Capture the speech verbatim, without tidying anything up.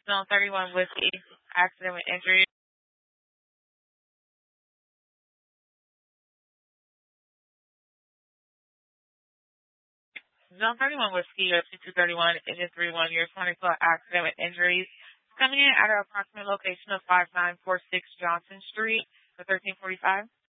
Zone thirty-one Whiskey, accident with injury. Zone thirty-one Whiskey, U F C two thirty-one, engine three one, year twenty-four accident with injuries. Coming in at our approximate location of five nine four six Johnson Street for thirteen forty-five.